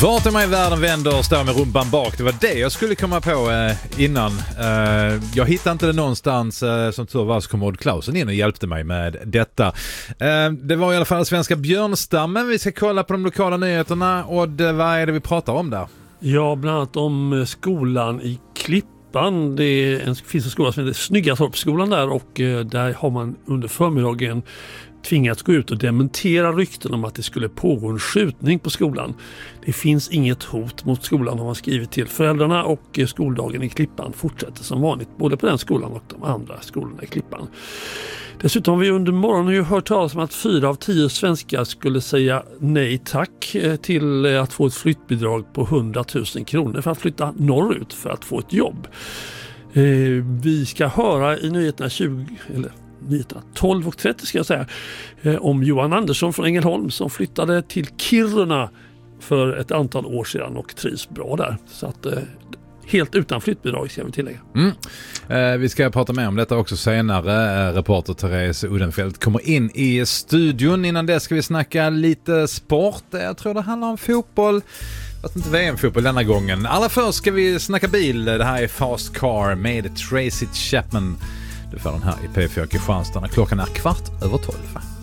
Vart är mig världen vänder och står med rumpan bak. Det var det jag skulle komma på innan. Jag hittade inte det någonstans. Som tur var så kom Odd Clausen in och hjälpte mig med detta. Det var i alla fall svenska björnstammen. Vi ska kolla på de lokala nyheterna. Och vad är det vi pratar om där? Ja, bland annat om skolan i Klippan. Finns en skola som heter Snyggatorpsskolan där, och där har man under förmiddagen tvingats gå ut och dementera rykten om att det skulle pågå en skjutning på skolan. Det finns inget hot mot skolan, har man skrivit till föräldrarna, och skoldagen i Klippan fortsätter som vanligt både på den skolan och de andra skolorna i Klippan. Dessutom har vi under morgonen ju hört talas om att 4 av 10 svenskar skulle säga nej tack till att få ett flyttbidrag på 100 000 kronor för att flytta norrut för att få ett jobb. Vi ska höra i nyheterna 12:30 ska jag säga, om Johan Andersson från Ängelholm som flyttade till Kiruna för ett antal år sedan och trivs bra där. Så att helt utan flyttbidrag ska vi tillägga. Vi ska prata mer om detta också senare. Reporter Therese Udenfeldt kommer in i studion. Innan det ska vi snacka lite sport. Jag tror det handlar om fotboll. Fast inte VM-fotboll denna gången. Allra först ska vi snacka bil. Det här är Fast Car med Tracy Chapman. Du får den här i P4 Kristianstad när klockan är 12:15.